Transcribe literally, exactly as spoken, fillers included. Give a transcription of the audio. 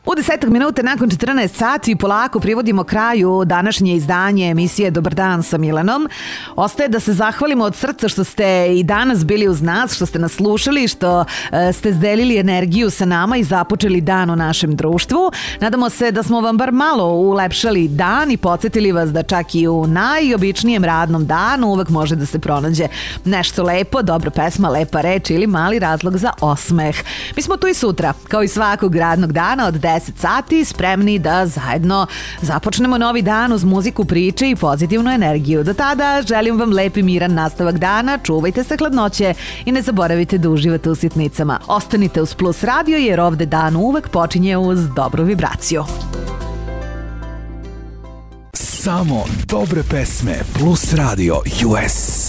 U desetak minuta nakon četrnaest sati polako privodimo kraju današnje izdanje emisije Dobar dan sa Milanom. Ostaje da se zahvalimo od srca što ste i danas bili uz nas, što ste nas slušali, što e, ste zdelili energiju sa nama i započeli dan u našem društvu. Nadamo se da smo vam bar malo ulepšali dan i podsjetili vas da čak i u najobičnijem radnom danu uvek može da se pronađe nešto lepo, dobra pesma, lepa reč ili mali razlog za osmeh. Mi smo tu i sutra, kao i svakog radnog dana od deset sati, spremni da zajedno započnemo novi dan uz muziku, priče i pozitivnu energiju. Do tada želim vam lep i miran nastavak dana, čuvajte se hladnoće i ne zaboravite da uživate u sitnicama. Ostanite uz Plus Radio jer ovde dan uvek počinje uz dobru vibraciju. Samo dobre pesme Plus Radio U S.